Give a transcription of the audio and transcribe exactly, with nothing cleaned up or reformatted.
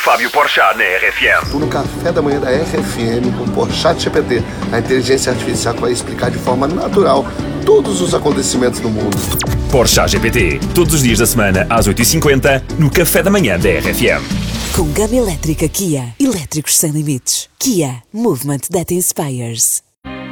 Fábio Porchat na R F M. Estou no café da manhã da R F M com o Porchat G P T, a inteligência artificial que vai explicar de forma natural todos os acontecimentos do mundo. Porchat G P T, todos os dias da semana às oito e cinquenta no café da manhã da R F M. Com gama elétrica Kia, elétricos sem limites. Kia, movement that inspires.